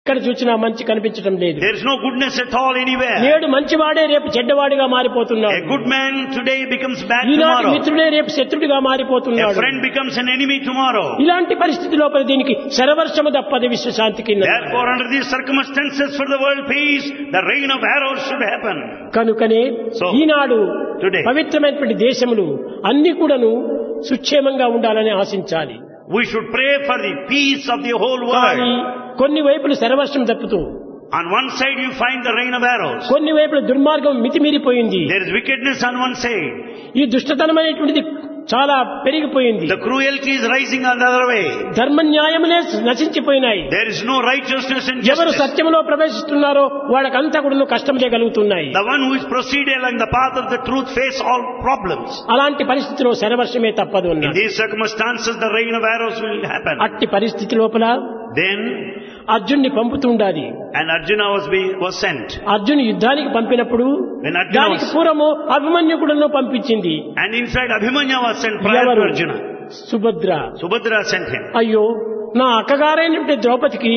ఎక్కడ చూసినా మంచి కనిపించడం లేదు. There is no goodness at all anywhere. నేడు మంచివాడే రేపు చెడ్డవాడిగా మారిపోతున్నాడు. A good man today becomes bad ఈనాటి tomorrow. మిత్రుడే రేపు శత్రుడిగా A మారిపోతున్నాడు. friend becomes an enemy tomorrow. ఇలాంటి పరిస్థితి లోపల దీనికి శరవర్షము తప్పది విశ్వశాంతికి. Therefore, under these circumstances for the world peace, the rain of arrows should happen. కనుకనే ఈనాడు today పవిత్రమైనటువంటి దేశములు అన్ని కూడాను సుక్షేమంగా ఉండాలని ఆశించాలి. we should pray for the peace of the whole కానీ world. కొన్ని వైపులు శరవర్షం తప్పుతూ, On one side you find the rain of arrows. కొన్ని వైపులు దుర్మార్గం మితిమీరిపోయింది. There is wickedness on one side. ఈ దుష్టతనం అనేటువంటిది చాలా పెరిగిపోయింది. The cruelty is rising on the other way. ధర్మ న్యాయములే నశించిపోయినాయి. There is no righteousness and ఎవరు justice. సత్యములో ప్రవేశిస్తున్నారో వాళ్ళకంతా కూడా కష్టములే కలుగుతున్నాయి. The one who is proceeding along the path of the truth face all problems. అలాంటి పరిస్థితిలో శరవర్షమే తప్పదు In అన్నాడు. these circumstances the rain of arrows will happen. అట్టి పరిస్థితి లోపల Then అర్జున్ని పంపుతుండాలి. and Arjuna was sent. Arjun యుద్ధానికి పంపినప్పుడు When Arjuna దానికి was, పూర్వము అభిమన్యుకుడును పంపించింది. and in fact Abhimanya was sent prior to ఎవరు? Arjuna. Subhadra. Subhadra sent him. అయ్యో, నా అక్కగారైనటువంటి ద్రౌపదికి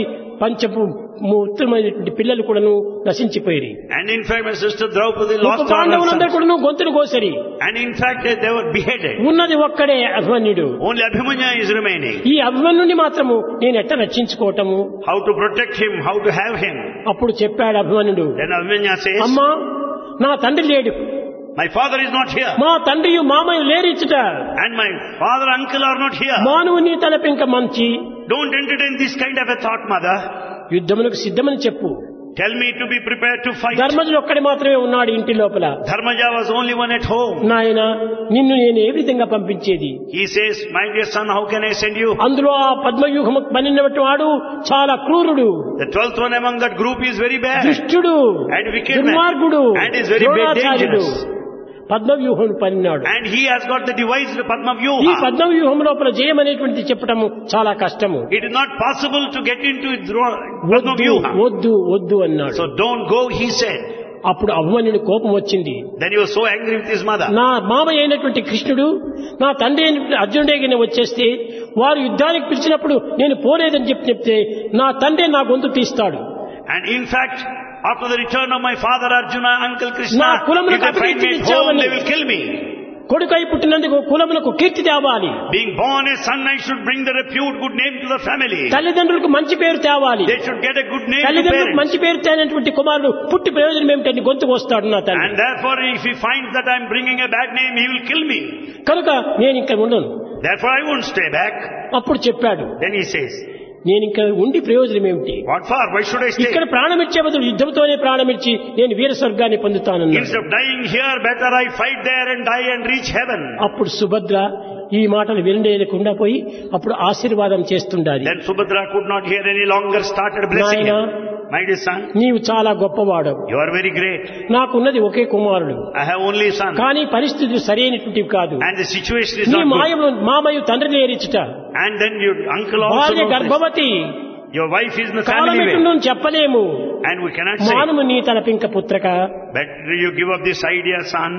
ఉత్తమమైనటువంటి పిల్లలు కూడాను నశించిపోయి, And in fact my sister Draupadi lost all her పాండవులందరూ sons. కూడాను గొంతులు కోసరి, And in fact they were beheaded. ఉన్నది ఒక్కడే అభిమన్యుడు. Only Abhimanya is remaining. ఈ అభిమన్యుని మాత్రము నేను ఎట్లా రక్షించుకోవటము? How to protect him, how to have him. అప్పుడు చెప్పాడు అభిమన్యుడు, Then Abhimanya says, అమ్మా, నా తండ్రి లేడు, my father is not here. మా తండ్రియు మామయ్య లేరిచ్చుట, And my father, uncle are not here. మానవుని తలపింక మంచి Don't entertain this kind of a thought, mother. యుద్ధములకు సిద్ధమని చెప్పు. Tell me to be prepared to fight. ధర్మజుడు ఒక్కడి మాత్రమే ఉన్నాడు ఇంటి లోపల. Dharmaja was only one at home. నాయన, నిన్ను నేను ఏ విధంగా పంపించేది? He says, my dear son, how can I send you? అందులో ఆ పద్మవ్యూహము పన్నినటువంటి వాడు చాలా క్రూరుడు, The 12th one among that group is very bad. దుష్టుడు, And wicked man. దుర్మార్గుడు, And is very Dronacharyudu. dangerous. పద్మవ్యూహం పన్నాడు. And he has got the devised Padma ఈ Vyuha. పద్మవ్యూహం లోపల జయం అనేటువంటిది చెప్పటము చాలా కష్టము. It is not possible to get into Padma వద్దు Vyuha. వద్దు వద్దు అన్నాడు. So don't go, he said. అప్పుడు అభిమన్యుని కోపం వచ్చింది. Then he was so angry with his mother. నా మామయ్య అయినటువంటి కృష్ణుడు, నా తండ్రి అయినటువంటి అర్జునుడే వచ్చేస్తే వారు యుద్ధానికి పిలిచినప్పుడు నేను పోలేదని చెప్తే నా తండ్రి నా గొంతు తీస్తాడు. And in fact, after the return of my father Arjuna, uncle Krishna, నా కులములకు if they find me at home, they will kill me. కొడుకై పుట్టినందుకు కులములకు కీర్తి తేవాలి. Being born a son, I should bring the repute, good name to the family. తల్లిదండ్రులకు మంచి పేరు తేవాలి. They should get a good name to తల్లిదండ్రులకు parents. మంచి పేరు తేనటువంటి కుమారుడు పుట్టి ప్రయోజనం ఏమిటని గొంతుకు వస్తాడు నా తండ్రి. And therefore, if he finds that I am bringing a bad name, he will kill me. కనుక నేను ఇంకా ఉండను. Therefore, I won't stay back. అప్పుడు చెప్పాడు, Then he says, నేను ఇంకా ఉండి ప్రయోజనం ఏమిటి? what for? Why should I stay? ఇక్కడ ప్రాణమిచ్చే బదులు యుద్ధంతోనే ప్రాణమిచ్చి నేను వీర స్వర్గాన్ని పొందుతానన్నాడు. Instead of dying here, better I fight there and die and reach heaven. అప్పుడు సుభద్ర ఈ మాటలు వినలేకుండా పోయి అప్పుడు ఆశీర్వాదం చేస్తుండాలి. Then Subhadra could not hear any longer, started blessing him. My dear son, నీవు చాలా గొప్పవాడు, you are very great. నాకున్నది ఒకే కుమారుడు, I have only son. కానీ పరిస్థితులు సరైనటువంటివి కాదు. And the situation is నీ not good. మామయ్య తండ్రి లేరిచుట, And then your uncle also భార్య knows this. గర్భవతి, Your wife is in the family కాలమెట్టును way. చెప్పలేము. And we cannot say, మానము నీ తలపింక పుత్రక better you give up this idea, son.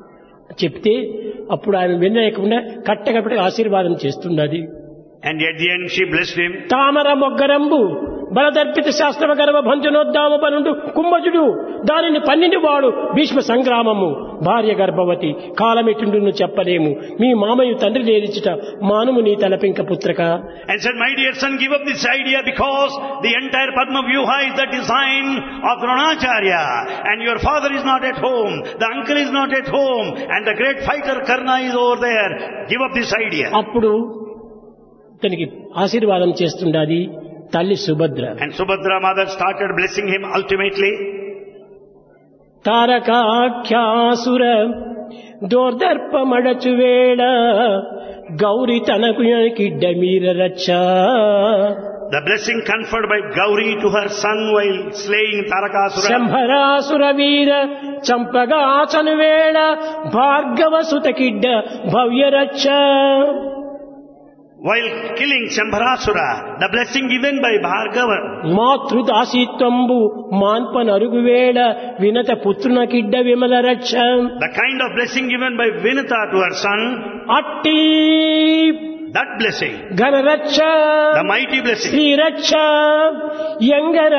చెప్తే అప్పుడు ఆయన వినలేకుండా కట్టగప్పటి ఆశీర్వాదం చేస్తున్నది. And at the end she blessed him. తామర మొగ్గరంబు బలదర్పిత శాస్త్రవ గర్భ భంజనోద్దామ పనుండు కుంభజుడు దానిని పన్నెండు వాడు భీష్మ సంగ్రామము భార్య గర్భవతి కాలమెట్టుండును చెప్పలేము మీ మామయ్య తండ్రి లేరిచుట మానుము నీ తలపింక పుత్రక. And said, my dear son, give up this idea because the entire Padma Vyuha is the design of Dronacharya. And your father is not at home. The uncle is not at home. And the great fighter Karna is over there. Give up this idea. అప్పుడు తనకి ఆశీర్వాదం చేస్తుండాది తల్లి Subhadra. And Subhadra mother started blessing him ultimately. తారకాఖ్యాసుర దోర్దర్పమడచు వేళ గౌరి తనకు కిడ్డ మీర రచ్చ. The blessing conferred by Gauri to her son while slaying Tarakasura. శంభరాసుర వీర చంపగాచను వేళ భార్గవ సుత కిడ్డ భవ్య రచ్చ. While killing Shambharasura, the blessing given by Bhargava. మాతృదాసీత్వంబు మాన్పనరుగు వేళ వినత పుత్రున కిడ్డ విమల రక్ష. The kind of blessing given by Vinata to her son. అట్టి That blessing. ఘన రక్ష The mighty blessing. Shri రక్ష యంగర